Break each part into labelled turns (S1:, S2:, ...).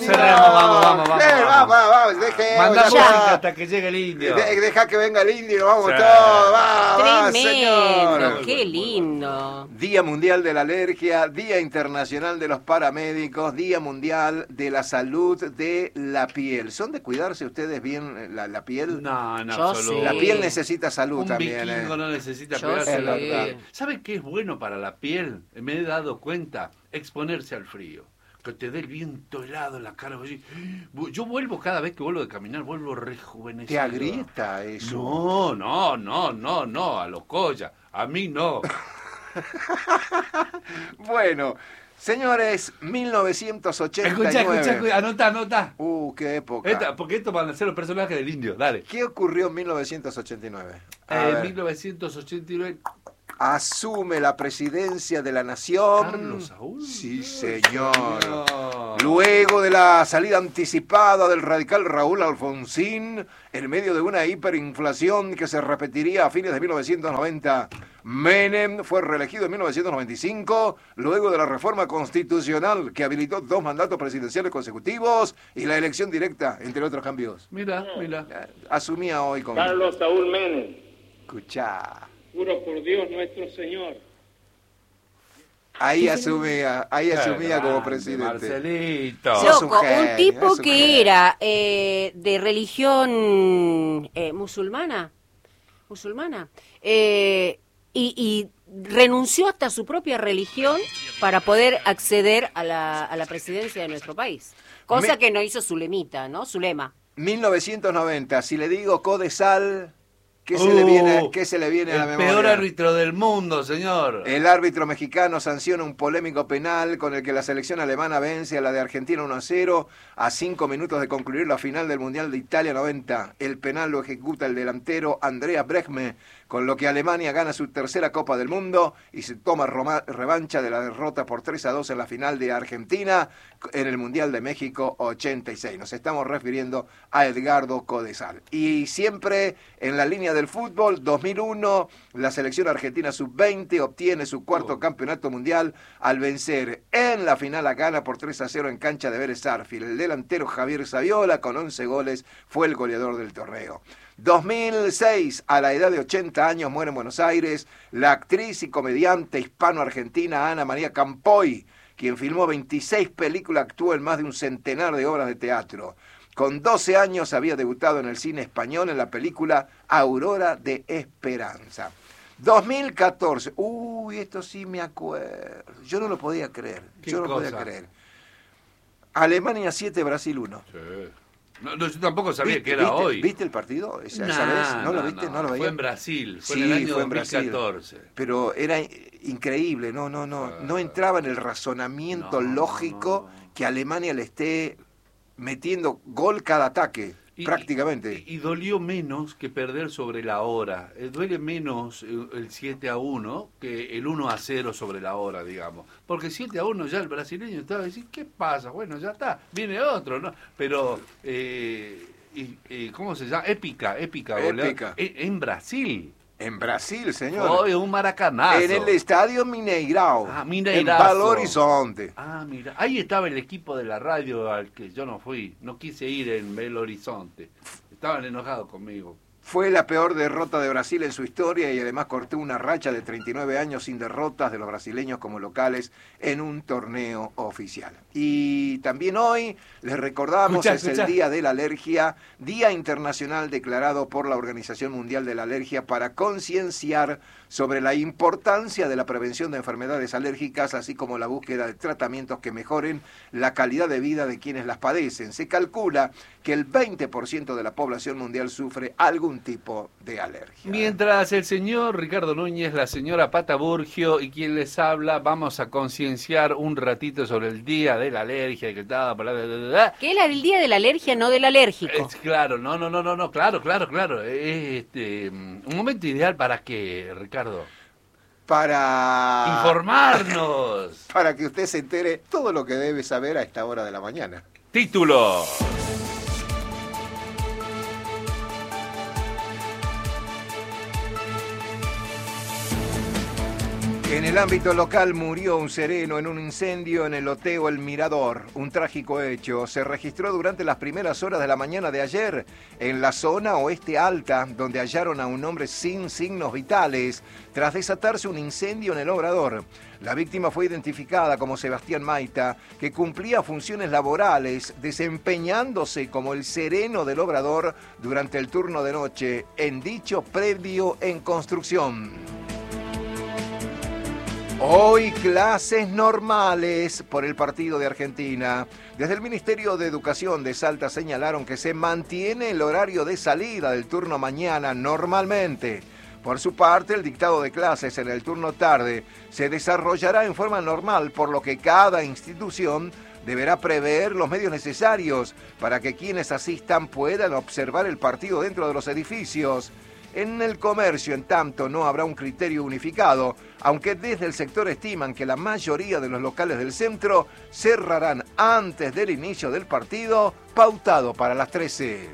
S1: Vamos.
S2: Vamos, deje.
S1: Mandá música hasta que llegue el indio.
S2: Deja que venga el indio, vamos todos. Vamos,
S3: Tremendo,
S2: señor.
S3: qué lindo.
S2: Día Mundial de la Alergia, Día Internacional de los Paramédicos, Día Mundial de la Salud de la Piel. ¿Son de cuidarse ustedes bien la piel?
S1: No,
S3: Yo
S1: absoluto.
S3: sí.
S2: La piel necesita salud
S1: Un
S2: también.
S1: vikingo no necesita
S3: Yo
S1: pegarse
S3: sí.
S1: la piel. ¿Sabe qué es bueno para la piel? Me he dado cuenta, exponerse al frío. Que te dé el viento helado en la cara. Yo vuelvo cada vez que vuelvo de caminar, vuelvo rejuvenecido.
S2: ¿Te agrieta eso?
S1: No, a los Coya. A mí no.
S2: Bueno, señores, 1989.
S1: Escucha, anota.
S2: Qué época.
S1: Porque esto van a ser los personajes del indio, dale.
S2: ¿Qué ocurrió en 1989? A
S1: En
S2: ver.
S1: 1989...
S2: Asume la presidencia de la nación.
S1: ¿Carlos Saúl?
S2: Sí, señor.
S1: No.
S2: Luego de la salida anticipada del radical Raúl Alfonsín, en medio de una hiperinflación que se repetiría a fines de 1990, Menem fue reelegido en 1995, luego de la reforma constitucional que habilitó 2 mandatos presidenciales consecutivos y la elección directa, entre otros cambios.
S1: Mira.
S2: Asumía hoy con...
S4: Carlos Saúl Menem,
S2: Escuchá.
S4: juro por Dios nuestro Señor.
S2: Ahí asumía como presidente.
S1: Marcelito.
S2: Sí, es un
S3: Loco,
S2: genio,
S3: un tipo
S2: es un
S3: que
S2: genio.
S3: era de religión musulmana, y renunció hasta su propia religión para poder acceder a la presidencia de nuestro país. Cosa que no hizo Zulemita, ¿no? Zulema.
S2: 1990, si le digo Codesal, ¿qué se le viene a la
S1: el
S2: memoria?
S1: peor árbitro del mundo, señor.
S2: El árbitro mexicano sanciona un polémico penal con el que la selección alemana vence a la de Argentina 1-0 a 5 minutos de concluir la final del Mundial de Italia 90. El penal lo ejecuta el delantero Andreas Bregme, con lo que Alemania gana su tercera Copa del Mundo y se toma revancha de la derrota por 3-2 en la final de Argentina en el Mundial de México 86. Nos estamos refiriendo a Edgardo Codesal. Y siempre en la línea del fútbol, 2001, la selección argentina sub-20 obtiene su cuarto campeonato mundial al vencer en la final a Ghana por 3-0 en cancha de Vélez Sarsfield. El delantero Javier Saviola, con 11 goles, fue el goleador del torneo. 2006, a la edad de 80 años, muere en Buenos Aires la actriz y comediante hispano-argentina Ana María Campoy, quien filmó 26 películas, actuó en más de un centenar de obras de teatro. Con 12 años había debutado en el cine español en la película Aurora de Esperanza. 2014, esto sí me acuerdo, yo no lo podía creer, Alemania 7, Brasil 1.
S1: Sí. No, yo tampoco sabía que era hoy.
S2: ¿Viste el partido esa vez? ¿No lo viste? ¿No lo veías?
S1: Fue en Brasil, fue
S2: Sí,
S1: en el año
S2: fue en
S1: 2014.
S2: Pero era increíble, no entraba en el razonamiento lógico que Alemania le esté metiendo gol cada ataque, prácticamente.
S1: Y dolió menos que perder sobre la hora. Duele menos el 7-1 que el 1-0 sobre la hora, digamos. Porque 7-1 ya el brasileño estaba diciendo, ¿qué pasa? Bueno, ya está, viene otro, ¿no? Pero, ¿cómo se llama? Épica. En Brasil.
S2: En Brasil, señor.
S1: Hoy un maracanazo.
S2: En el estadio Mineirão.
S1: Mineirazo.
S2: En Belo Horizonte.
S1: Mira. Ahí estaba el equipo de la radio al que yo no fui. No quise ir en Belo Horizonte. Estaban enojados conmigo.
S2: Fue la peor derrota de Brasil en su historia y además cortó una racha de 39 años sin derrotas de los brasileños como locales en un torneo oficial. Y también hoy les recordamos, el Día de la Alergia, Día Internacional declarado por la Organización Mundial de la Alergia para concienciar sobre la importancia de la prevención de enfermedades alérgicas, así como la búsqueda de tratamientos que mejoren la calidad de vida de quienes las padecen. Se calcula que el 20% de la población mundial sufre algún tipo de alergia.
S1: Mientras el señor Ricardo Núñez, la señora Pata Burgio y quien les habla, vamos a concienciar un ratito sobre el Día de la Alergia. Que estaba
S3: ¿Qué es el Día de la Alergia, no del alérgico?
S1: Claro, no, claro. Es un momento ideal para que, Ricardo...
S2: Para
S1: informarnos.
S2: Para que usted se entere todo lo que debe saber a esta hora de la mañana.
S1: Título.
S2: En el ámbito local murió un sereno en un incendio en el Loteo El Mirador. Un trágico hecho se registró durante las primeras horas de la mañana de ayer en la zona oeste alta, donde hallaron a un hombre sin signos vitales tras desatarse un incendio en el obrador. La víctima fue identificada como Sebastián Maita, que cumplía funciones laborales, desempeñándose como el sereno del obrador durante el turno de noche en dicho predio en construcción. Hoy clases normales por el partido de Argentina. Desde el Ministerio de Educación de Salta señalaron que se mantiene el horario de salida del turno mañana normalmente. Por su parte, el dictado de clases en el turno tarde se desarrollará en forma normal, por lo que cada institución deberá prever los medios necesarios para que quienes asistan puedan observar el partido dentro de los edificios. En el comercio, en tanto, no habrá un criterio unificado, aunque desde el sector estiman que la mayoría de los locales del centro cerrarán antes del inicio del partido, pautado para las 13.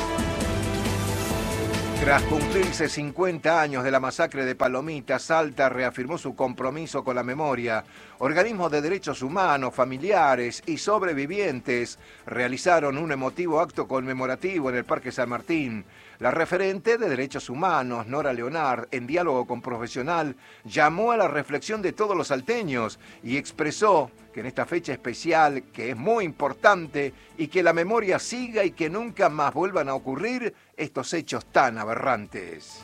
S2: Tras cumplirse 50 años de la masacre de Palomita, Salta reafirmó su compromiso con la memoria. Organismos de derechos humanos, familiares y sobrevivientes realizaron un emotivo acto conmemorativo en el Parque San Martín. La referente de Derechos Humanos, Nora Leonard, en diálogo con Profesional, llamó a la reflexión de todos los salteños y expresó que en esta fecha especial, que es muy importante, y que la memoria siga y que nunca más vuelvan a ocurrir estos hechos tan aberrantes.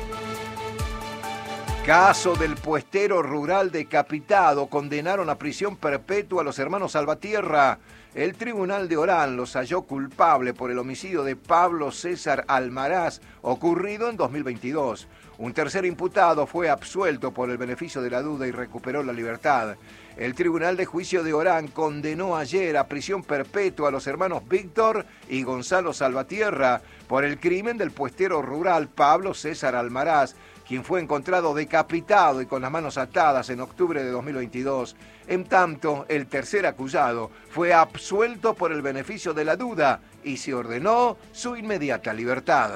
S2: Caso del puestero rural decapitado. Condenaron a prisión perpetua a los hermanos Salvatierra. El Tribunal de Orán los halló culpable por el homicidio de Pablo César Almaraz, ocurrido en 2022. Un tercer imputado fue absuelto por el beneficio de la duda y recuperó la libertad. El Tribunal de Juicio de Orán condenó ayer a prisión perpetua a los hermanos Víctor y Gonzalo Salvatierra por el crimen del puestero rural Pablo César Almaraz, quien fue encontrado decapitado y con las manos atadas en octubre de 2022. En tanto, el tercer acusado fue absuelto por el beneficio de la duda y se ordenó su inmediata libertad.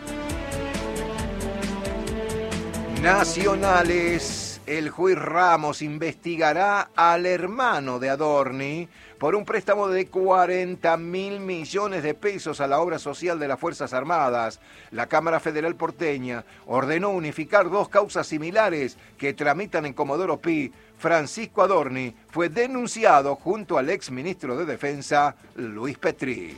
S2: Nacionales. El juez Ramos investigará al hermano de Adorni por un préstamo de 40.000 millones de pesos a la obra social de las Fuerzas Armadas. La Cámara Federal porteña ordenó unificar dos causas similares que tramitan en Comodoro Pi. Francisco Adorni fue denunciado junto al exministro de Defensa, Luis Petri.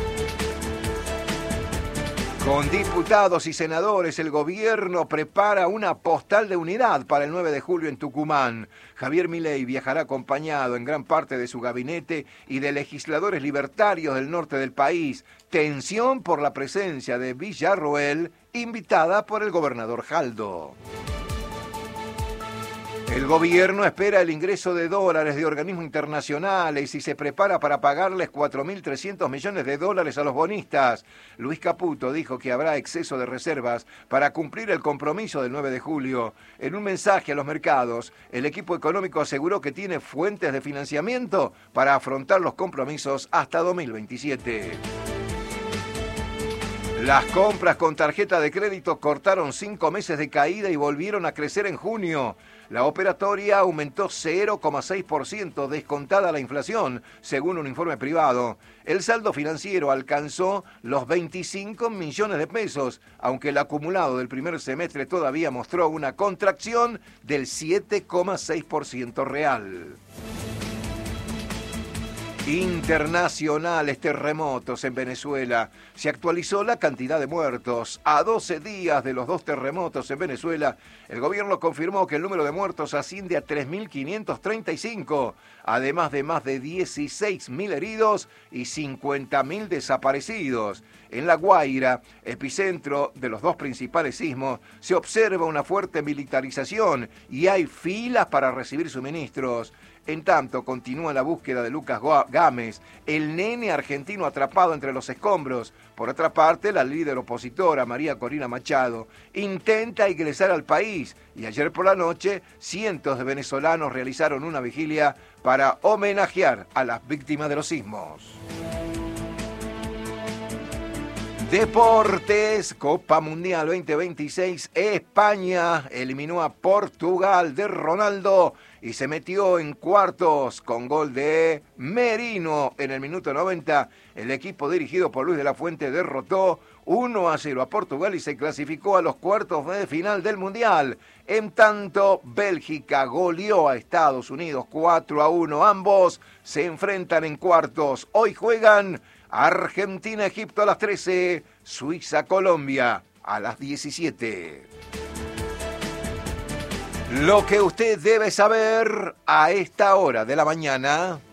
S2: Con diputados y senadores, el gobierno prepara una postal de unidad para el 9 de julio en Tucumán. Javier Milei viajará acompañado en gran parte de su gabinete y de legisladores libertarios del norte del país. Tensión por la presencia de Villarroel, invitada por el gobernador Jaldo. El gobierno espera el ingreso de dólares de organismos internacionales y se prepara para pagarles 4.300 millones de dólares a los bonistas. Luis Caputo dijo que habrá exceso de reservas para cumplir el compromiso del 9 de julio. En un mensaje a los mercados, el equipo económico aseguró que tiene fuentes de financiamiento para afrontar los compromisos hasta 2027. Las compras con tarjeta de crédito cortaron 5 meses de caída y volvieron a crecer en junio. La operatoria aumentó 0,6% descontada la inflación, según un informe privado. El saldo financiero alcanzó los 25 millones de pesos, aunque el acumulado del primer semestre todavía mostró una contracción del 7,6% real. Internacionales terremotos en Venezuela. Se actualizó la cantidad de muertos. A 12 días de los 2 terremotos en Venezuela, el gobierno confirmó que el número de muertos asciende a 3.535, además de más de 16.000 heridos y 50.000 desaparecidos. En La Guaira, epicentro de los 2 principales sismos, se observa una fuerte militarización y hay filas para recibir suministros. En tanto, continúa la búsqueda de Lucas Gámez, el nene argentino atrapado entre los escombros. Por otra parte, la líder opositora, María Corina Machado, intenta ingresar al país y ayer por la noche cientos de venezolanos realizaron una vigilia para homenajear a las víctimas de los sismos. Deportes, Copa Mundial 2026, España eliminó a Portugal de Ronaldo y se metió en cuartos con gol de Merino en el minuto 90. El equipo dirigido por Luis de la Fuente derrotó 1-0 a Portugal y se clasificó a los cuartos de final del Mundial. En tanto, Bélgica goleó a Estados Unidos 4-1. Ambos se enfrentan en cuartos. Hoy juegan Argentina-Egipto a las 13, Suiza-Colombia a las 17. Lo que usted debe saber a esta hora de la mañana.